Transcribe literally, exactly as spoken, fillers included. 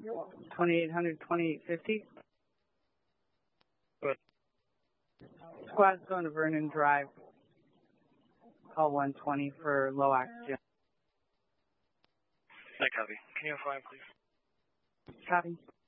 twenty-eight hundred, twenty-eight fifty. Good. Squad's going to Vernon Drive. Call one twenty for low oxygen. I copy. Can you find, please? Copy.